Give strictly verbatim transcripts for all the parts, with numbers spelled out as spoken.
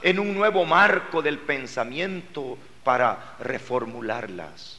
en un nuevo marco del pensamiento para reformularlas.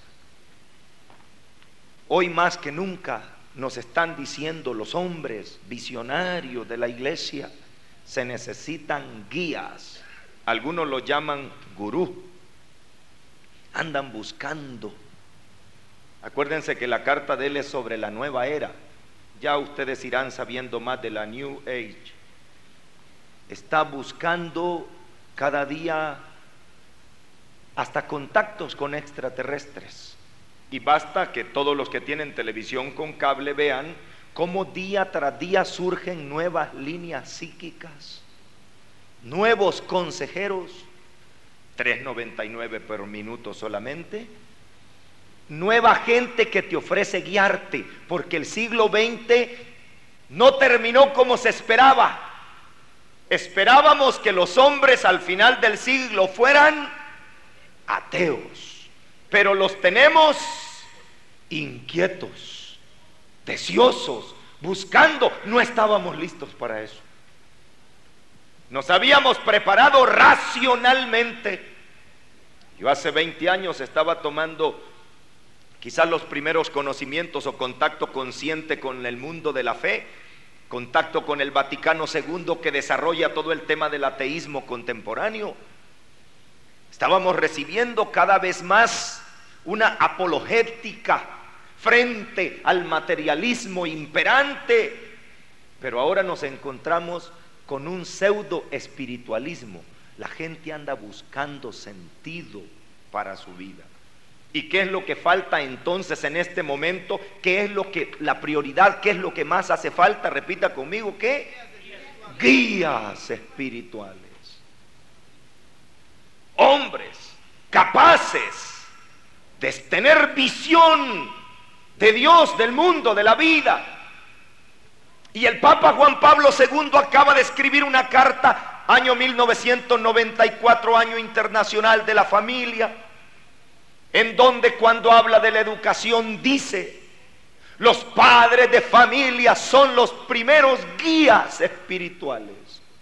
Hoy más que nunca nos están diciendo los hombres visionarios de la iglesia, se necesitan guías. Algunos lo llaman gurú. Andan buscando. Acuérdense que la carta de él es sobre la nueva era. Ya ustedes irán sabiendo más de la New Age. Está buscando cada día hasta contactos con extraterrestres. Y basta que todos los que tienen televisión con cable vean cómo día tras día surgen nuevas líneas psíquicas, nuevos consejeros, tres noventa y nueve por minuto solamente, nueva gente que te ofrece guiarte, porque el siglo veinte no terminó como se esperaba. Esperábamos que los hombres al final del siglo fueran ateos, pero los tenemos inquietos, deseosos, buscando. No estábamos listos para eso. Nos habíamos preparado racionalmente. Yo hace veinte años estaba tomando quizás los primeros conocimientos o contacto consciente con el mundo de la fe, contacto con el Vaticano segundo, que desarrolla todo el tema del ateísmo contemporáneo. Estábamos recibiendo cada vez más una apologética frente al materialismo imperante, pero ahora nos encontramos con un pseudo espiritualismo. La gente anda buscando sentido para su vida. ¿Y qué es lo que falta entonces en este momento? ¿Qué es lo que, la prioridad? ¿Qué es lo que más hace falta? Repita conmigo, ¿qué? Guías espirituales. Hombres capaces de tener visión de Dios, del mundo, de la vida. Y el Papa Juan Pablo segundo acaba de escribir una carta, año mil novecientos noventa y cuatro, año internacional de la familia, en donde cuando habla de la educación dice: los padres de familia son los primeros guías espirituales.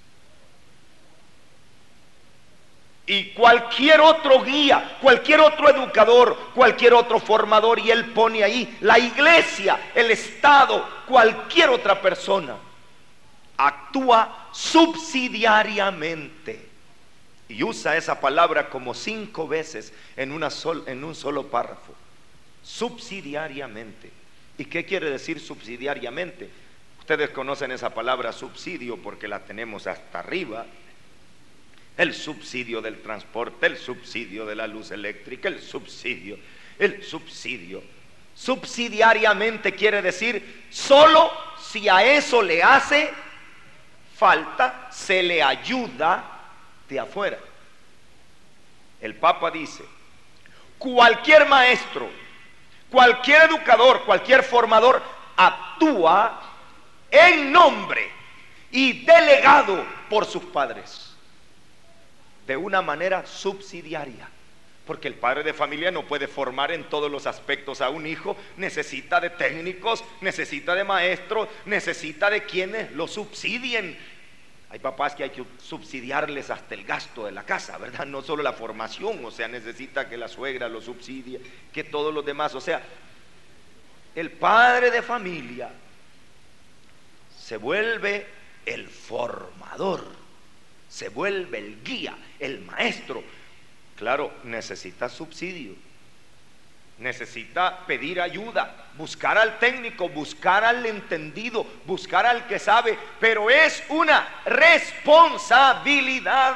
Y cualquier otro guía, cualquier otro educador, cualquier otro formador, y él pone ahí la iglesia, el Estado, cualquier otra persona, actúa subsidiariamente. Y usa esa palabra como cinco veces en, una sol, en un solo párrafo. Subsidiariamente. ¿Y qué quiere decir subsidiariamente? Ustedes conocen esa palabra subsidio porque la tenemos hasta arriba. El subsidio del transporte, el subsidio de la luz eléctrica, el subsidio, el subsidio. Subsidiariamente quiere decir solo si a eso le hace falta, se le ayuda de afuera. El Papa dice: cualquier maestro, cualquier educador, cualquier formador actúa en nombre y delegado por sus padres, de una manera subsidiaria, porque el padre de familia no puede formar en todos los aspectos a un hijo. Necesita de técnicos, necesita de maestros, necesita de quienes lo subsidien. Hay papás que hay que subsidiarles hasta el gasto de la casa, ¿verdad? No solo la formación, o sea, necesita que la suegra lo subsidie, que todos los demás. O sea, el padre de familia se vuelve el formador, se vuelve el guía, el maestro. Claro, necesita subsidio, necesita pedir ayuda, buscar al técnico, buscar al entendido, buscar al que sabe, pero es una responsabilidad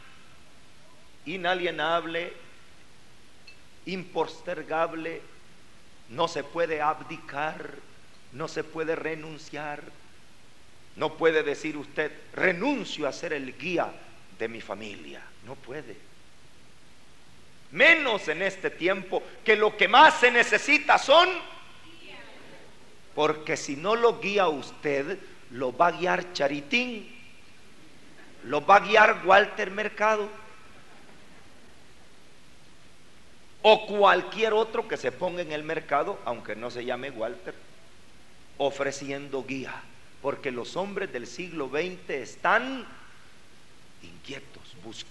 inalienable, impostergable. No se puede abdicar, no se puede renunciar. No puede decir usted: renuncio a ser el guía de mi familia. No puede. Menos en este tiempo, que lo que más se necesita son, porque si no lo guía usted, lo va a guiar Charitín, lo va a guiar Walter Mercado o cualquier otro que se ponga en el mercado, aunque no se llame Walter, ofreciendo guía. Porque los hombres del siglo veinte están inquietos, buscando